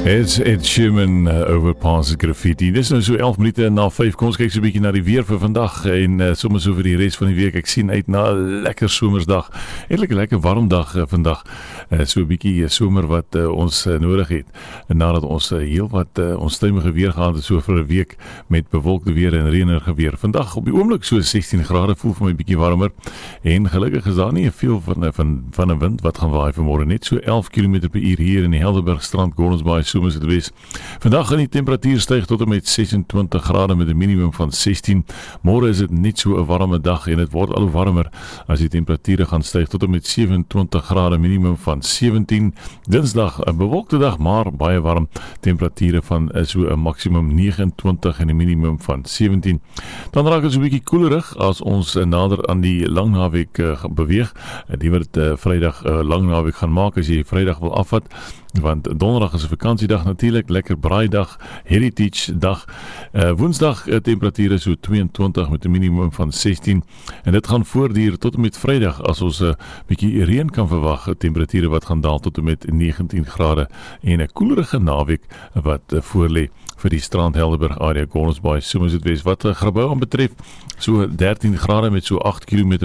It's Ed Sheeran Overpass Graffiti. Dis nou so 11 minute na 5. Kom ons kyk so 'n bietjie na die weer vir vandag en sommer so vir die res van die week. Ek sien uit na 'n lekker somersdag. Eintlik 'n lekker warm dag vandag. So 'n bietjie somer wat ons nodig het. En nadat ons heel wat onstuimige weer gehad het so vir 'n week met bewolkte weer en reënerige weer. Vandag op die oomblik so 16 grade, voel vir my 'n bietjie warmer. En gelukkig is daar nie veel van 'n wind wat gaan waai vanmôre. Net so 11 km/h hier in die Helderbergstrand, Gordons Bay. Soms het wees. Vandag gaan die temperatuur styg tot en met 26 grade met 'n minimum van 16. Môre is dit net so 'n warme dag en dit word al hoe warmer as die temperature gaan styg tot en met 27 grade, minimum van 17. Dinsdag 'n bewolkte dag, maar baie warm. Temperature van so 'n maksimum 29 en 'n minimum van 17. Dan raak dit so 'n bietjie koelerig as ons nader aan die lang naweek beweeg. Die wat Vrydag lang naweek gaan maak as jy Vrydag wil afvat. Want donderdag is 'n vakansiedag natuurlik, lekker braaidag, heritage dag. Woensdag temperature so 22 met 'n minimum van 16 en dit gaan voortduur tot en met Vrydag as ons 'n bietjie reën kan verwag, temperature wat gaan daal tot en met 19 grade en 'n koelerige naweek wat voorlê vir die Strand Helderberg area, Gordons Bay, soms dit wees. Wat Grabouw aan betref, so 13 grade met so 8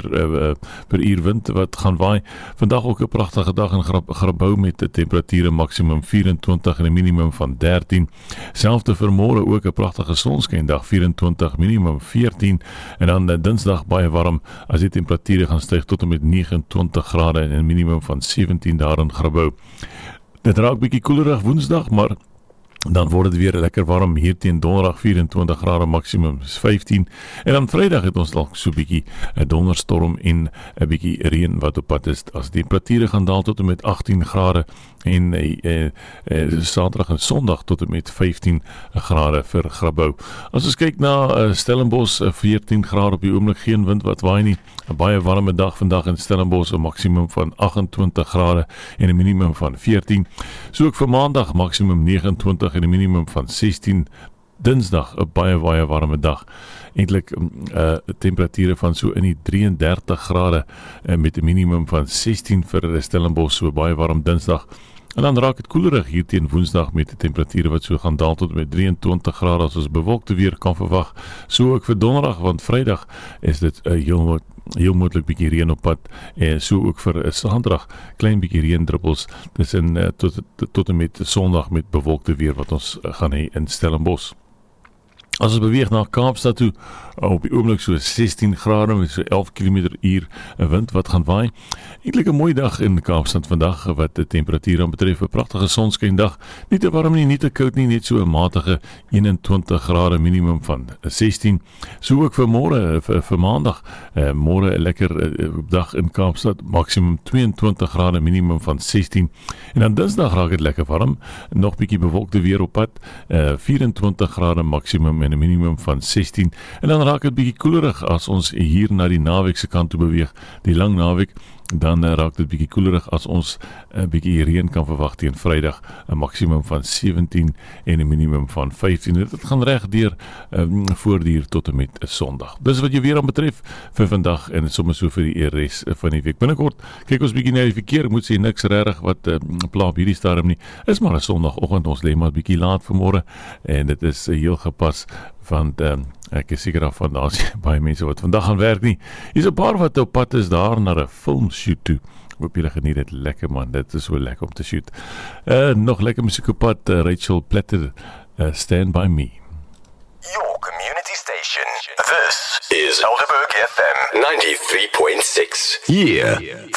km/h wind wat gaan waai. Vandag ook 'n pragtige dag in Grabouw met 'n temperature maksimum 24 en 'n minimum van 13. Selfde vir môre ook 'n pragtige sonskyndag, 24, minimum 14 en dan Dinsdag baie warm as die temperature gaan styg tot en met 29 grade en 'n minimum van 17 daar in Grabouw. Dit raak bietjie koelerig Woensdag, maar dan word dit weer lekker warm hier teen Donderdag 24 grade, maksimum is 15 en dan Vrydag het ons dalk so 'n bietjie 'n donderstorm en 'n bietjie reën wat op pad is. As die temperature gaan daal tot en met 18 grade en Saterdag en Sondag tot en met 15 grade vir Grabouw. As ons kyk na Stellenbosch, 14 grade op die oomblik, geen wind wat waai nie. 'n Baie warme dag vandag in Stellenbosch, 'n maksimum van 28 grade en 'n minimum van 14. So ook vir Maandag maksimum 29 en 'n minimum van 16. Dinsdag 'n baie warme dag. Eintlik temperature van so in die 33 grade met 'n minimum van 16 vir Stellenbosch, so baie warm Dinsdag. En dan raak het koelerig hier teen Woensdag met die temperature wat so gaan daal tot met 23 grade as ons bewolkte weer kan verwag. So ook vir Donderdag, want Vrydag is dit heel moontlik bietjie reën op pad en so ook vir Saterdag klein bietjie reendruppels. Dis in tot en met Sondag met bewolkte weer wat ons gaan hê in Stellenbosch. As ons beweeg na Kaapstad toe, op die oomblik so 16 grade met so 11 km/h 'n wind wat gaan waai. Eintlik 'n mooi dag in Kaapstad vandag wat die temperatuur aan betref, 'n pragtige sonskyndag. Nie te warm nie, nie te koud nie, net so 'n matige 21 grade, minimum van 16. So ook vir môre, vir Maandag, môre 'n lekker dag in Kaapstad, maksimum 22 grade, minimum van 16. En dan Dinsdag raak dit lekker warm, nog bietjie bewolkte weer op pad, 24 grade maksimum en 'n minimum van 16. En dan raak dit bietjie koelerig as ons hier na die naweek se kant toe beweeg, die lang naweek. Dan raak dit bietjie koelerig as ons 'n bietjie reën kan verwag teen Vrydag, 'n maksimum van 17 en 'n minimum van 15. Dit gaan reg deur voortduur tot en met Sondag. Dis wat jy weer aan betref vir vandag en sommer so vir die res van die week. Binnekort kyk ons bietjie na die verkeer. Ek moet sê niks regtig wat pla op hierdie stadium nie. Is maar 'n Sondagoggend, ons lê maar 'n bietjie laat vanmôre en dit is heel gepas want ek is seker daarvan daar's baie mense wat vandag gaan werk nie. Hier's 'n paar wat op pad is daar na 'n filmshoot toe. Hoop julle geniet dit lekker man, dit is so lekker om te shoot. Nog lekker musiek op pad, Rachel Platter, Stand By Me. Your community station. This is Helderberg FM 93.6. Yeah.